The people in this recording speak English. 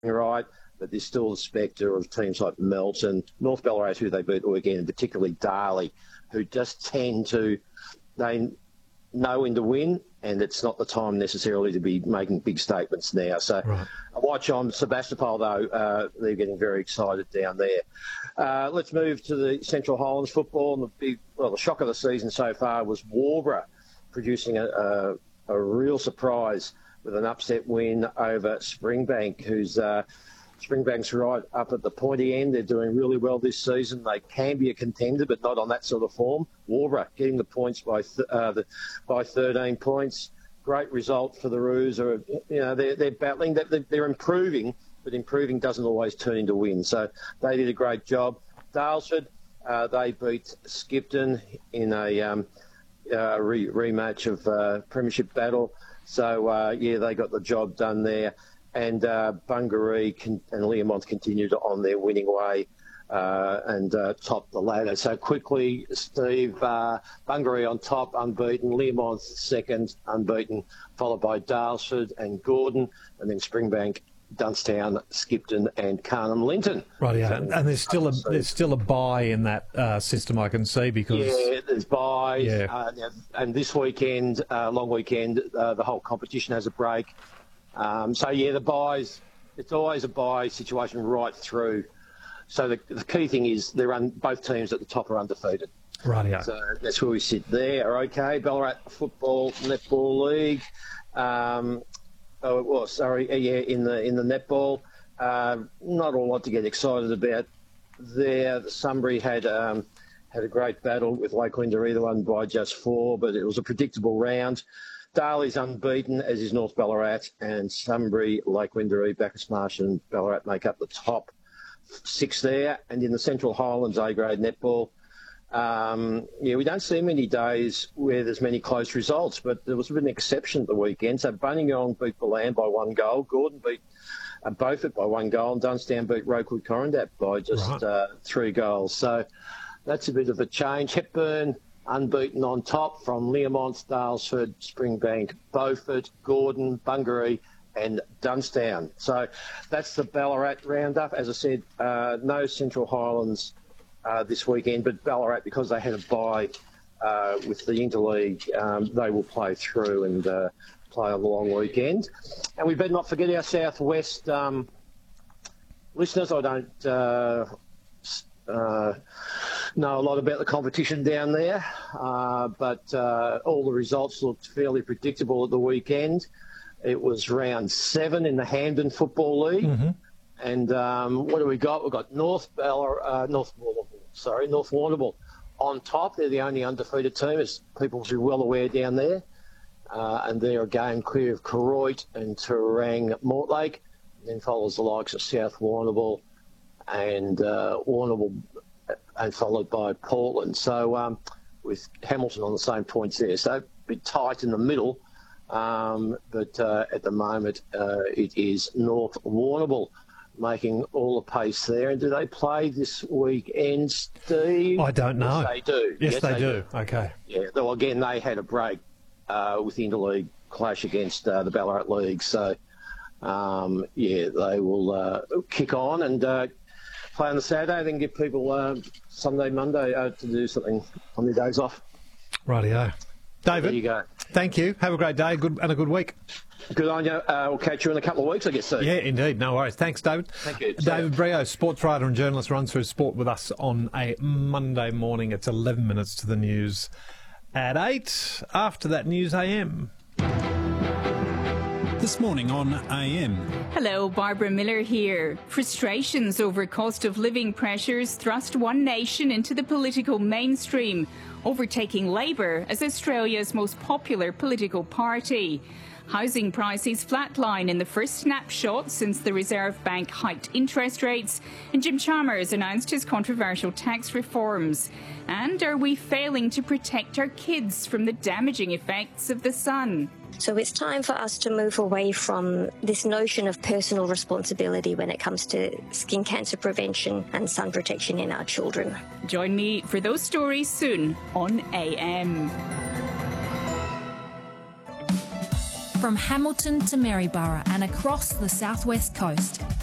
right, but there's still the spectre of teams like Melton, North Ballarat, who they beat the weekend, and particularly Darley, who just tend to, they know when to win, and it's not the time necessarily to be making big statements now. So I watch on Sebastopol, though, they're getting very excited down there. Let's move to the Central Highlands football. And the shock of the season so far was Warborough producing a real surprise with an upset win over Springbank, who's Springbank's right up at the pointy end. They're doing really well this season. They can be a contender, but not on that sort of form. Warborough getting the points by 13 points. Great result for the Roos. They're battling. They're improving, but improving doesn't always turn into wins. So they did a great job. Daylesford, they beat Skipton in a rematch of Premiership battle. So, they got the job done there. And Bungaree and Learmonth continued on their winning way and topped the ladder. So quickly, Steve, Bungaree on top, unbeaten. Learmonth second, unbeaten, followed by Daylesford and Gordon, and then Springbank, Dunstown, Skipton and Carnham Linton. Right, yeah. And there's still a bye in that system, I can see, because... Yeah, there's byes. Yeah. And this weekend, long weekend, the whole competition has a break. The byes, it's always a bye situation right through. So the key thing is both teams at the top are undefeated. Right, yeah. So that's where we sit there. Okay, Ballarat Football Netball League. In the netball. Not a lot to get excited about there. Sunbury had a great battle with Lake Windsor, either one by just 4, but it was a predictable round. Darley's unbeaten, as is North Ballarat, and Sunbury, Lake Windsor, Bacchus Marsh and Ballarat make up the top 6 there. And in the Central Highlands A-grade netball, we don't see many days where there's many close results, but there was a bit of an exception at the weekend. So Bunningyong beat Balan by 1 goal, Gordon beat Beaufort by 1 goal, and Dunstown beat Rokewood Corondat by just 3 goals. So that's a bit of a change. Hepburn unbeaten on top from Learmonth, Daylesford, Springbank, Beaufort, Gordon, Bungaree and Dunstown. So that's the Ballarat roundup. As I said, no Central Highlands this weekend, but Ballarat, because they had a bye with the Interleague, they will play through and play a long weekend. And we better not forget our Southwest listeners. I don't know a lot about the competition down there, but all the results looked fairly predictable at the weekend. It was round 7 in the Hampden Football League. Mm-hmm. And what do we got? We've got North Warrnambool on top. They're the only undefeated team, as people will be well aware down there. And they're a game clear of Koroit and Terang Mortlake. Then follows the likes of South Warrnambool and Warrnambool, and followed by Portland. So with Hamilton on the same points there. So a bit tight in the middle. But at the moment, it is North Warrnambool making all the pace there. And do they play this weekend, Steve? I don't know. Yes, they do. Yes, they do. Okay. Yeah. Though again, they had a break with the interleague clash against the Ballarat League. So they will kick on and play on the Saturday, then give people Sunday, Monday to do something on their days off. Rightio. David, there you go. Thank you. Have a great day and a good week. Good on you. We'll catch you in a couple of weeks, I guess, Steve. Yeah, indeed. No worries. Thanks, David. Thank you. David Brio, sports writer and journalist, runs through sport with us on a Monday morning. It's 11 minutes to the news at 8. After that, News AM. This morning on AM. Hello, Barbara Miller here. Frustrations over cost of living pressures thrust One Nation into the political mainstream, overtaking Labour as Australia's most popular political party. Housing prices flatline in the first snapshot since the Reserve Bank hiked interest rates, and Jim Chalmers announced his controversial tax reforms. And are we failing to protect our kids from the damaging effects of the sun? So it's time for us to move away from this notion of personal responsibility when it comes to skin cancer prevention and sun protection in our children. Join me for those stories soon on AM. From Hamilton to Maryborough and across the southwest coast,